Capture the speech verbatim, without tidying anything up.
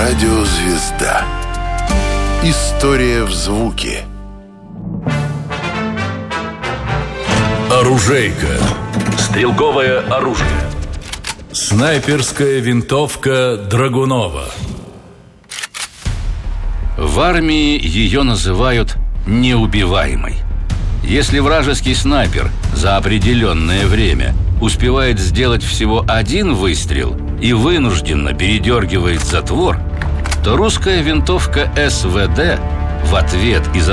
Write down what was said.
Радиозвезда. История в звуке. Оружейка. Стрелковое оружие. Снайперская винтовка Драгунова. В армии ее называют неубиваемой. Если вражеский снайпер за определенное время успевает сделать всего один выстрел и вынужденно передергивает затвор, то русская винтовка эс вэ дэ в ответ из